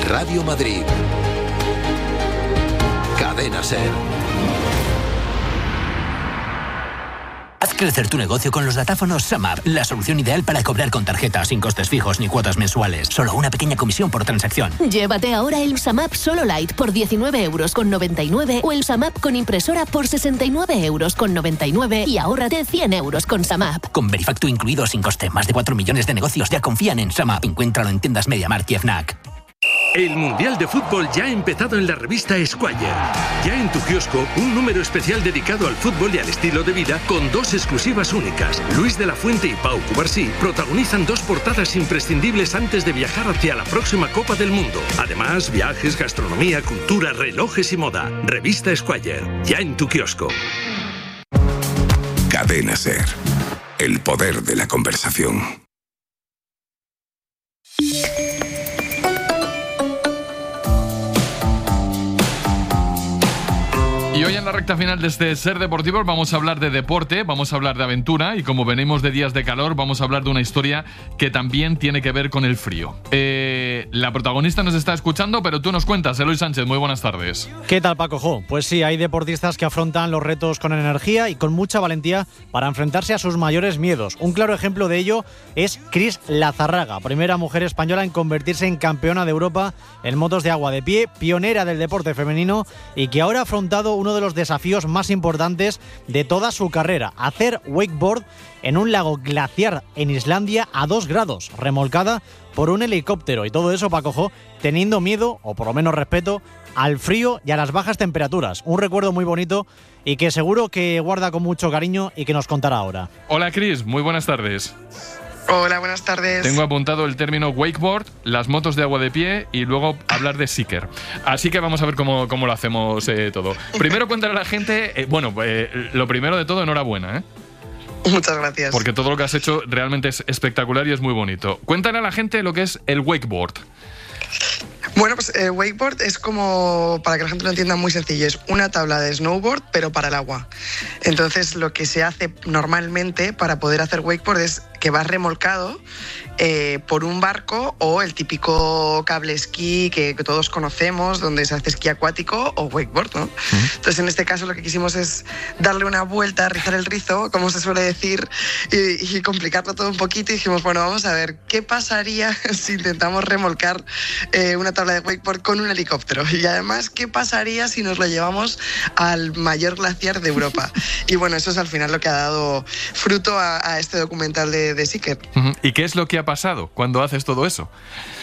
Radio Madrid. Cadena SER. Haz crecer tu negocio con los datáfonos SumUp, la solución ideal para cobrar con tarjeta sin costes fijos ni cuotas mensuales. Solo una pequeña comisión por transacción. Llévate ahora el SumUp Solo Lite por 19,99 € o el SumUp con impresora por 69,99 € y ahórrate 100 € con SumUp. Con Verifacto incluido sin coste, más de 4 millones de negocios ya confían en SumUp. Encuéntralo en tiendas MediaMarkt y Fnac. El Mundial de Fútbol ya ha empezado en la revista Esquire. Ya en tu kiosco, un número especial dedicado al fútbol y al estilo de vida con 2 exclusivas únicas. Luis de la Fuente y Pau Cubarsí protagonizan 2 portadas imprescindibles antes de viajar hacia la próxima Copa del Mundo. Además, viajes, gastronomía, cultura, relojes y moda. Revista Esquire, ya en tu kiosco. Cadena SER. El poder de la conversación. Y hoy en la recta final de este Ser Deportivo vamos a hablar de deporte, vamos a hablar de aventura y como venimos de días de calor vamos a hablar de una historia que también tiene que ver con el frío. La protagonista nos está escuchando, pero tú nos cuentas, Eloy Sánchez, muy buenas tardes. ¿Qué tal, Paco Jo? Pues sí, hay deportistas que afrontan los retos con energía y con mucha valentía para enfrentarse a sus mayores miedos. Un claro ejemplo de ello es Cris Lazarraga, primera mujer española en convertirse en campeona de Europa en motos de agua de pie, pionera del deporte femenino y que ahora ha afrontado uno de los desafíos más importantes de toda su carrera, hacer wakeboard en un lago glaciar en Islandia a 2 grados, remolcada por un helicóptero. Y todo eso, Paco Jo, teniendo miedo, o por lo menos respeto, al frío y a las bajas temperaturas. Un recuerdo muy bonito y que seguro que guarda con mucho cariño y que nos contará ahora. Hola, Cris, muy buenas tardes. Hola, buenas tardes. Tengo apuntado el término wakeboard, las motos de agua de pie y luego hablar de Seeker. Así que vamos a ver cómo lo hacemos todo. Primero cuéntale a la gente, lo primero de todo, enhorabuena, ¿eh? Muchas gracias. Porque todo lo que has hecho realmente es espectacular y es muy bonito. Cuéntale a la gente lo que es el wakeboard. Bueno, pues wakeboard es como, para que la gente lo entienda, muy sencillo. Es una tabla de snowboard, pero para el agua. Entonces, lo que se hace normalmente para poder hacer wakeboard es que vas remolcado por un barco o el típico cable esquí que todos conocemos, donde se hace esquí acuático o wakeboard, ¿no? Entonces, en este caso, lo que quisimos es darle una vuelta, rizar el rizo, como se suele decir, y complicarlo todo un poquito. Y dijimos, bueno, vamos a ver, ¿qué pasaría si intentamos remolcar una tabla de wakeboard con un helicóptero? Y además, ¿qué pasaría si nos lo llevamos al mayor glaciar de Europa? Y bueno, eso es al final lo que ha dado fruto a este documental de Seeker. ¿Y qué es lo que ha pasado cuando haces todo eso?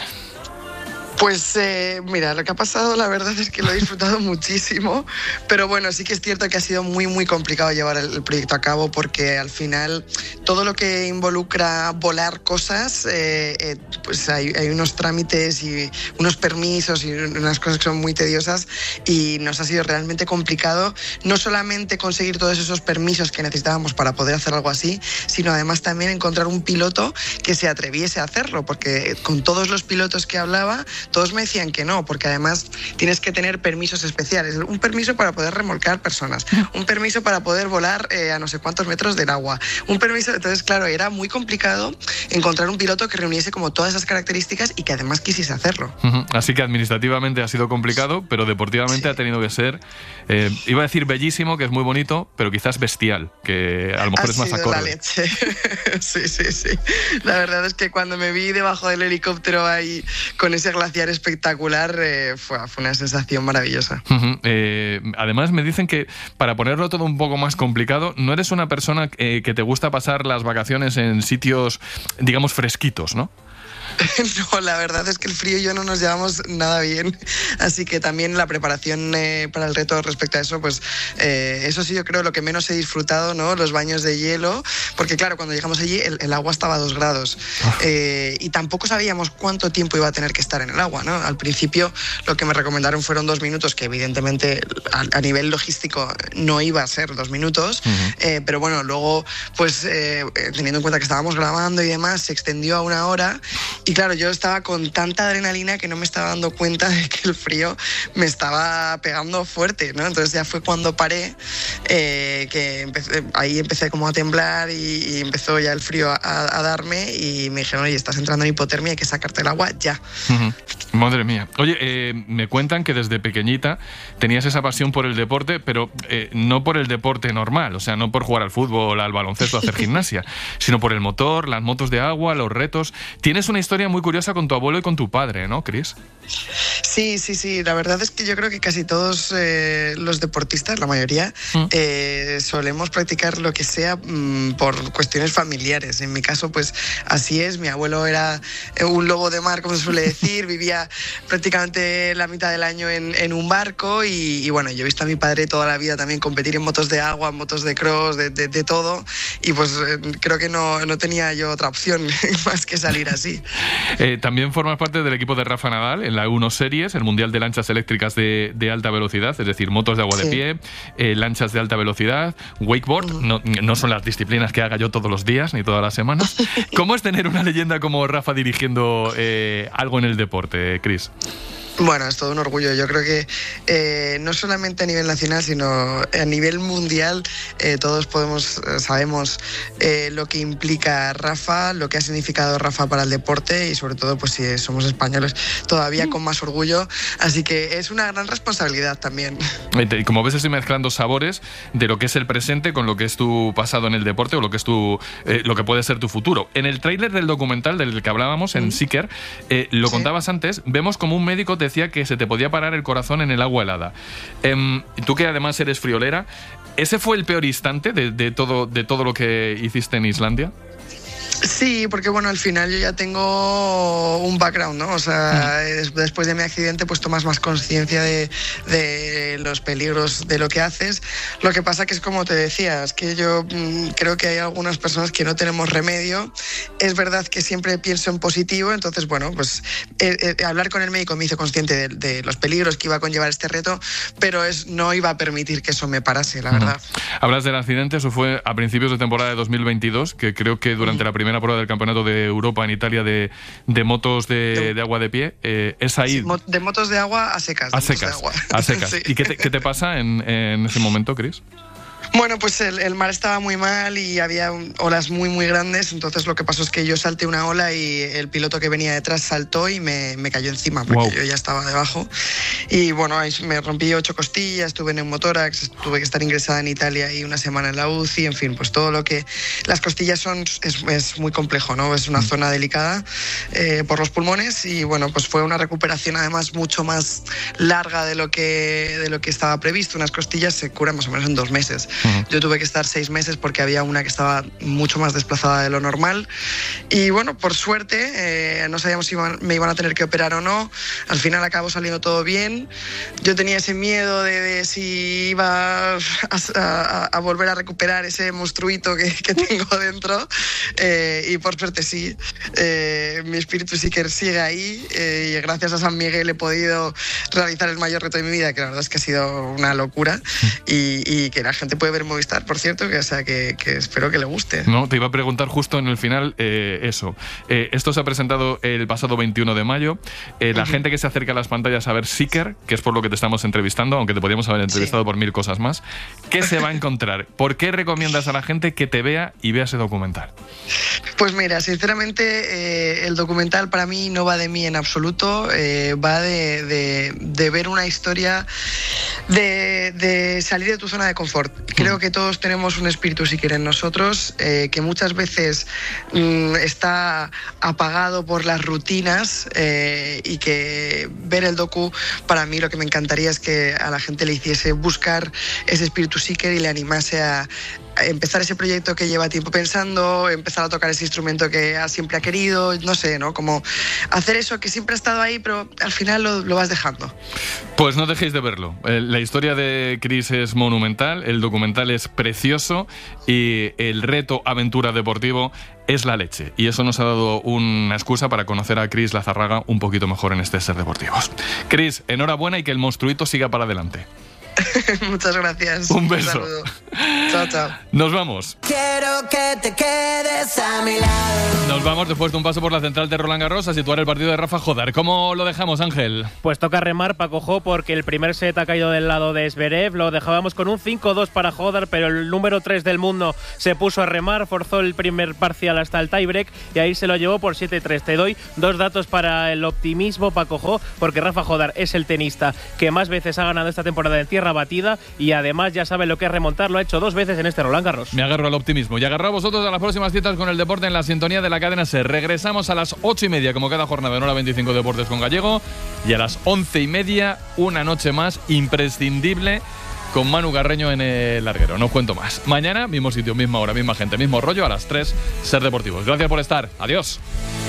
Pues mira, lo que ha pasado la verdad es que lo he disfrutado muchísimo, pero bueno, sí que es cierto que ha sido muy muy complicado llevar el proyecto a cabo porque al final todo lo que involucra volar cosas, pues hay unos trámites y unos permisos y unas cosas que son muy tediosas y nos ha sido realmente complicado no solamente conseguir todos esos permisos que necesitábamos para poder hacer algo así, sino además también encontrar un piloto que se atreviese a hacerlo, porque con todos los pilotos que hablaba, todos me decían que no, porque además tienes que tener permisos especiales. Un permiso para poder remolcar personas, un permiso para poder volar a no sé cuántos metros del agua, un permiso. Entonces, claro, era muy complicado encontrar un piloto que reuniese como todas esas características y que además quisiese hacerlo. Así que administrativamente ha sido complicado, pero deportivamente sí ha tenido que ser, iba a decir bellísimo, que es muy bonito, pero quizás bestial, que a lo mejor es más acorde. La leche. Sí. La verdad es que cuando me vi debajo del helicóptero ahí con ese glaciar espectacular, fue una sensación maravillosa. Además me dicen que, para ponerlo todo un poco más complicado, no eres una persona que te gusta pasar las vacaciones en sitios, digamos, fresquitos, ¿no? No, la verdad es que el frío y yo no nos llevamos nada bien, así que también la preparación para el reto respecto a eso, pues eso sí yo creo lo que menos he disfrutado, ¿no? Los baños de hielo, porque claro, cuando llegamos allí el agua estaba a 2 grados y tampoco sabíamos cuánto tiempo iba a tener que estar en el agua, ¿no? Al principio lo que me recomendaron fueron 2 minutos, que evidentemente a nivel logístico no iba a ser 2 minutos, pero bueno, luego pues teniendo en cuenta que estábamos grabando y demás, se extendió a 1 hora. Y claro, yo estaba con tanta adrenalina que no me estaba dando cuenta de que el frío me estaba pegando fuerte, ¿no? Entonces ya fue cuando paré, ahí empecé como a temblar y empezó ya el frío a darme y me dijeron, oye, estás entrando en hipotermia, hay que sacarte el agua ya. Madre mía. Oye, me cuentan que desde pequeñita tenías esa pasión por el deporte, pero no por el deporte normal, o sea, no por jugar al fútbol, al baloncesto, hacer gimnasia, sino por el motor, las motos de agua, los retos. Tienes una historia muy curiosa con tu abuelo y con tu padre, ¿no, Chris? Sí. La verdad es que yo creo que casi todos los deportistas, la mayoría, solemos practicar lo que sea por cuestiones familiares. En mi caso, pues así es. Mi abuelo era un lobo de mar, como se suele decir, vivía prácticamente la mitad del año en un barco y bueno, yo he visto a mi padre toda la vida también competir en motos de agua, motos de cross, de todo, y pues creo que no tenía yo otra opción más que salir así. También formas parte del equipo de Rafa Nadal en la 1 Series, el Mundial de Lanchas Eléctricas de alta velocidad, es decir, motos de agua de pie, lanchas de alta velocidad, wakeboard, no son las disciplinas que haga yo todos los días ni todas las semanas. ¿Cómo es tener una leyenda como Rafa dirigiendo algo en el deporte, Chris? Bueno, es todo un orgullo. Yo creo que no solamente a nivel nacional, sino a nivel mundial, todos sabemos lo que implica Rafa, lo que ha significado Rafa para el deporte y sobre todo, pues si somos españoles, todavía con más orgullo. Así que es una gran responsabilidad también. Y como ves, estoy mezclando sabores de lo que es el presente con lo que es tu pasado en el deporte o lo que es lo que puede ser tu futuro. En el tráiler del documental del que hablábamos, en Seeker, lo contabas antes, vemos como un médico te decía que se te podía parar el corazón en el agua helada. Tú que además eres friolera, ¿ese fue el peor instante de todo lo que hiciste en Islandia? Sí, porque bueno, al final yo ya tengo un background, ¿no? O sea, después de mi accidente pues tomas más conciencia de los peligros de lo que haces. Lo que pasa que es como te decía, es que yo creo que hay algunas personas que no tenemos remedio. Es verdad que siempre pienso en positivo, entonces bueno, pues hablar con el médico me hizo consciente de los peligros que iba a conllevar este reto, pero no iba a permitir que eso me parase, la verdad. Hablas del accidente, eso fue a principios de temporada de 2022, que creo que durante la primera prueba del Campeonato de Europa en Italia de motos de agua de pie, es ahí... Sí, de motos de agua a secas. A secas. Sí. ¿Y qué te pasa en ese momento, Chris? Bueno, pues el mar estaba muy mal y había olas muy, muy grandes, entonces lo que pasó es que yo salté una ola y el piloto que venía detrás saltó y me cayó encima, porque yo ya estaba debajo. Y bueno, ahí me rompí 8 costillas, tuve neumotórax, tuve que estar ingresada en Italia y una semana en la UCI, en fin, pues todo lo que... Las costillas es muy complejo, ¿no? Es una zona delicada por los pulmones y bueno, pues fue una recuperación además mucho más larga de lo que estaba previsto. Unas costillas se curan más o menos en 2 meses. Yo tuve que estar 6 meses porque había una que estaba mucho más desplazada de lo normal y bueno, por suerte no sabíamos si me iban a tener que operar o no. Al final acabó saliendo todo bien. Yo tenía ese miedo de si iba a volver a recuperar ese monstruito que tengo dentro y por suerte sí. Mi espíritu sí que sigue ahí y gracias a San Miguel he podido realizar el mayor reto de mi vida, que la verdad es que ha sido una locura y que la gente puede ver Movistar, por cierto, que espero que le guste. No, te iba a preguntar justo en el final eso. Esto se ha presentado el pasado 21 de mayo. La gente que se acerca a las pantallas a ver Seeker, que es por lo que te estamos entrevistando, aunque te podríamos haber entrevistado por 1000 cosas más, ¿qué se va a encontrar? ¿Por qué recomiendas a la gente que te vea y vea ese documental? Pues mira, sinceramente el documental para mí no va de mí en absoluto, va de ver una historia de salir de tu zona de confort. Creo que todos tenemos un espíritu Seeker en nosotros, que muchas veces está apagado por las rutinas y que ver el docu, para mí lo que me encantaría es que a la gente le hiciese buscar ese espíritu Seeker y le animase a empezar ese proyecto que lleva tiempo pensando, empezar a tocar ese instrumento que siempre ha querido, no sé, ¿no? Como hacer eso que siempre ha estado ahí, pero al final lo vas dejando. Pues no dejéis de verlo. La historia de Chris es monumental, el documental es precioso y el reto aventura deportivo es la leche. Y eso nos ha dado una excusa para conocer a Chris Lazarraga un poquito mejor en este Ser Deportivos. Chris, enhorabuena y que el monstruito siga para adelante. Muchas gracias. Un beso. saludo. Chao, chao. Nos vamos. Quiero que te quedes a mi lado. Nos vamos después de un paso por la central de Roland Garros a situar el partido de Rafa Jodar. ¿Cómo lo dejamos, Ángel? Pues toca remar Paco Jo porque el primer set ha caído del lado de Zverev. Lo dejábamos con un 5-2 para Jodar, pero el número 3 del mundo se puso a remar, forzó el primer parcial hasta el tiebreak y ahí se lo llevó por 7-3. Te doy 2 datos para el optimismo, Paco Jo, porque Rafa Jodar es el tenista que más veces ha ganado esta temporada en tierra batida y además ya sabe lo que es remontar. Lo ha hecho 2 veces en este Roland Garros. Me agarro al optimismo y agarro a vosotros a las próximas citas con el deporte en la sintonía de la cadena SER. Regresamos a las 8:30 como cada jornada en Hora 25 Deportes con Gallego y a las 11:30 una noche más imprescindible con Manu Carreño en el larguero. No os cuento más. Mañana, mismo sitio, misma hora, misma gente, mismo rollo, a las 3, SER Deportivos. Gracias por estar. Adiós.